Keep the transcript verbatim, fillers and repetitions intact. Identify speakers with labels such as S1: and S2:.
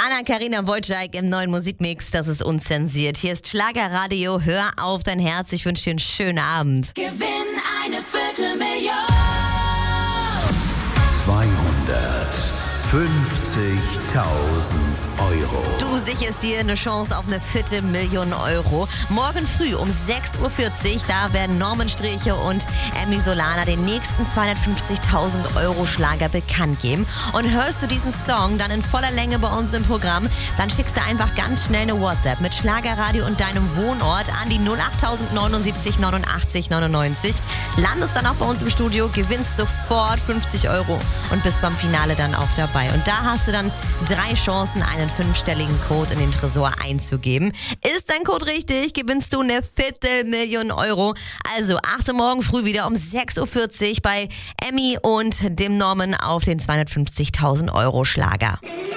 S1: Anna-Karina Wojcik im neuen Musikmix, das ist unzensiert. Hier ist Schlagerradio, hör auf dein Herz, ich wünsche dir einen schönen Abend.
S2: Gewinn eine Viertelmillion.
S3: zweihundertfünfzigtausend Euro.
S1: Du sicherst dir eine Chance auf eine Viertelmillion Euro. Morgen früh um sechs Uhr vierzig, da werden Norman Sträche und Emmy Solana den nächsten zweihundertfünfzigtausend Euro Schlager bekannt geben. Und hörst du diesen Song dann in voller Länge bei uns im Programm, dann schickst du einfach ganz schnell eine WhatsApp mit Schlagerradio und deinem Wohnort an die null acht neunundsiebzig neunundachtzig neunundneunzig. Landest dann auch bei uns im Studio, gewinnst sofort fünfzig Euro und bist beim Finale dann auch dabei. Und da hast du dann drei Chancen, einen fünfstelligen Code in den Tresor einzugeben. Ist dein Code richtig, gewinnst du eine Viertelmillion Euro. Also achte morgen früh wieder um sechs Uhr vierzig bei Emmy und dem Norman auf den zweihundertfünfzigtausend Euro Schlager.